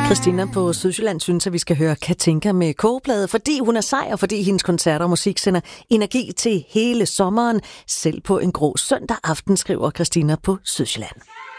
Christina på Sydsjælland synes, at vi skal høre Katinka med kogeplade, fordi hun er sej, og fordi hendes koncerter og musik sender energi til hele sommeren. Selv på en grå søndag aften, skriver Christina på Sydsjælland.